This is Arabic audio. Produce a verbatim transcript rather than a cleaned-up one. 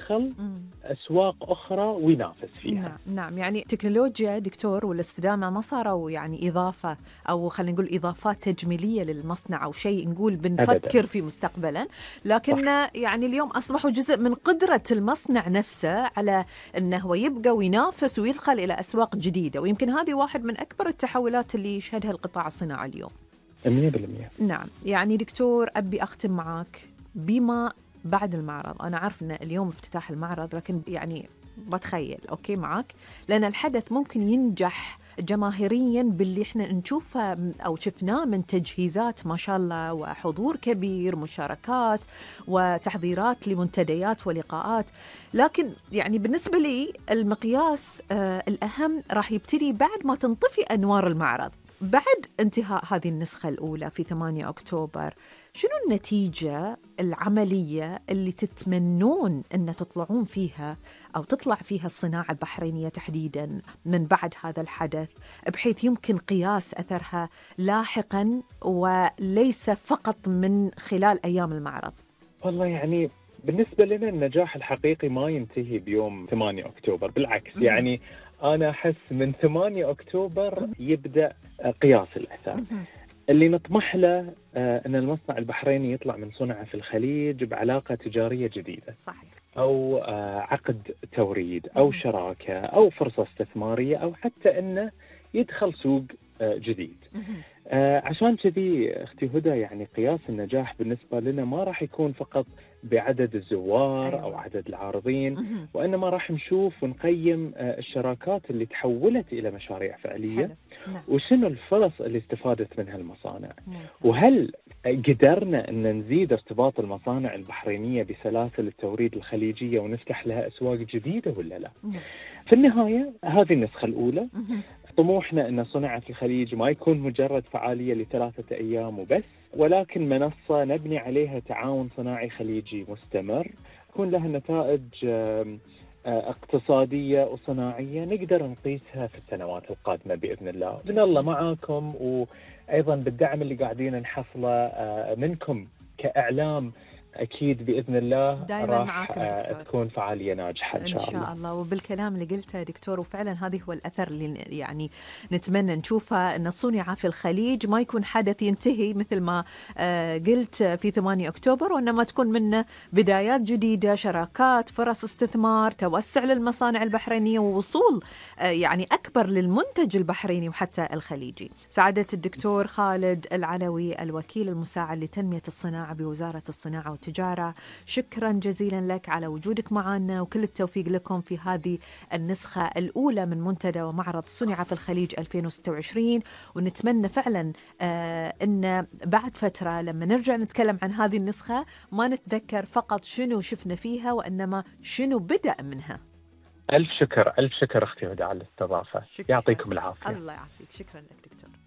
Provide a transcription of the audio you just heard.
يدخل أسواق أخرى وينافس فيها. نعم نعم، يعني تكنولوجيا دكتور والاستدامة ما صاروا يعني إضافة أو خلينا نقول إضافات تجميلية للمصنع أو شيء نقول بنفكر أبداً في مستقبلا، لكن صح. يعني اليوم أصبحوا جزء من قدرة المصنع نفسه على أنه هو يبقى وينافس ويدخل إلى أسواق جديدة، ويمكن هذه واحد من أكبر التحولات اللي يشهدها القطاع الصناعي اليوم. مية بالمية. نعم، يعني دكتور أبي أختم معك بما بعد المعرض. أنا عارف أن اليوم افتتاح المعرض، لكن يعني بتخيل أوكي معك، لأن الحدث ممكن ينجح جماهيريا باللي احنا نشوفه أو شفناه من تجهيزات ما شاء الله وحضور كبير، مشاركات وتحضيرات لمنتديات ولقاءات، لكن يعني بالنسبة لي المقياس آه الأهم راح يبتدي بعد ما تنطفي أنوار المعرض. بعد انتهاء هذه النسخة الأولى في ثمانية أكتوبر، شنو النتيجة العملية اللي تتمنون أن تطلعون فيها أو تطلع فيها الصناعة البحرينية تحديداً من بعد هذا الحدث، بحيث يمكن قياس أثرها لاحقاً وليس فقط من خلال أيام المعرض؟ والله يعني بالنسبة لنا النجاح الحقيقي ما ينتهي بيوم ثمانية أكتوبر، بالعكس م- يعني أنا أحس من ثمانية أكتوبر م- يبدأ قياس الأثر. م- اللي نطمح له أن المصنع البحريني يطلع من صنعه في الخليج بعلاقة تجارية جديدة. صحيح. أو عقد توريد أو شراكة أو فرصة استثمارية أو حتى أنه يدخل سوق جديد. عشان كذي أختي هدى يعني قياس النجاح بالنسبة لنا ما راح يكون فقط بعدد الزوار أيوة. أو عدد العارضين، وإنما راح نشوف ونقيم الشراكات اللي تحولت إلى مشاريع فعلية، نعم. وشنو الفرص اللي استفادت منها المصانع، نعم. وهل قدرنا أن نزيد ارتباط المصانع البحرينية بسلاسل التوريد الخليجية ونفتح لها أسواق جديدة ولا لا. نعم. في النهاية هذه النسخة الأولى طموحنا أن صناعة الخليج ما يكون مجرد فعالية لثلاثة أيام وبس، ولكن منصة نبني عليها تعاون صناعي خليجي مستمر يكون لها نتائج اقتصادية وصناعية نقدر نقيسها في السنوات القادمة بإذن الله. بإذن الله معاكم، وأيضا بالدعم اللي قاعدين نحصله منكم كإعلام أكيد بإذن الله راح تكون فعالية ناجحة إن شاء, إن شاء الله. وبالكلام اللي قلته دكتور، وفعلا هذه هو الأثر اللي يعني نتمنى نشوفه، أن الصنع في الخليج ما يكون حدث ينتهي مثل ما قلت في ثمانية أكتوبر، وإنما تكون منه بدايات جديدة، شراكات، فرص استثمار، توسع للمصانع البحرينية، ووصول يعني أكبر للمنتج البحريني وحتى الخليجي. سعادة الدكتور خالد العلوي، الوكيل المساعد لتنمية الصناعة بوزارة الصناعة والتجارة، شكرا جزيلا لك على وجودك معنا، وكل التوفيق لكم في هذه النسخة الأولى من منتدى ومعرض صنع في الخليج ألفين وستة وعشرين. ونتمنى فعلا آه أن بعد فترة لما نرجع نتكلم عن هذه النسخة ما نتذكر فقط شنو شفنا فيها، وإنما شنو بدأ منها. ألف شكر ألف شكر أختي هدى على الاستضافة، يعطيكم العافية. الله يعافيك، شكرا لك دكتور.